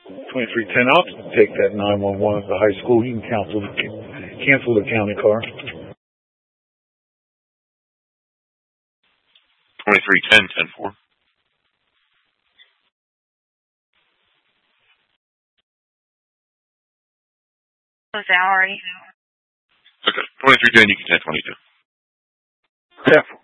2310, I'll take that 911 at the high school. You can cancel the county car. 2310, 10-4. Valerie. Okay, 2310, you can 10-22. 10-4.